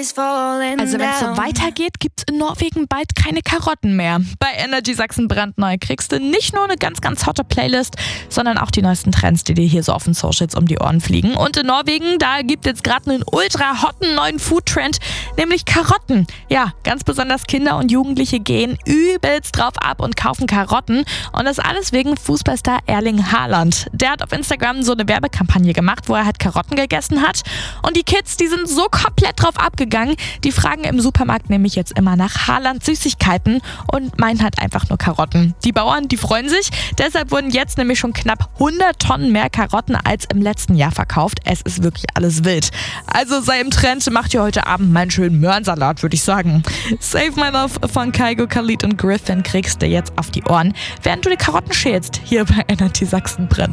Also wenn es so weitergeht, gibt es in Norwegen bald keine Karotten mehr. Bei Energy Sachsen brandneu kriegst du nicht nur eine ganz, ganz hotte Playlist, sondern auch die neuesten Trends, die dir hier so auf den Socials um die Ohren fliegen. Und in Norwegen, da gibt es jetzt gerade einen ultra hotten neuen Foodtrend, nämlich Karotten. Ja, ganz besonders Kinder und Jugendliche gehen übelst drauf ab und kaufen Karotten. Und das alles wegen Fußballstar Erling Haaland. Der hat auf Instagram so eine Werbekampagne gemacht, wo er halt Karotten gegessen hat. Und die Kids, die sind so komplett drauf abgegangen. Die fragen im Supermarkt nämlich jetzt immer nach Haalands Süßigkeiten und meinen halt einfach nur Karotten. Die Bauern, die freuen sich. Deshalb wurden jetzt nämlich schon knapp 100 Tonnen mehr Karotten als im letzten Jahr verkauft. Es ist wirklich alles wild. Also sei im Trend, macht ihr heute Abend mal einen schönen Möhrensalat, würde ich sagen. Save My Love von Kygo, Khalid und Griffin kriegst du jetzt auf die Ohren, während du die Karotten schälst, hier bei Energy Sachsen brandneu.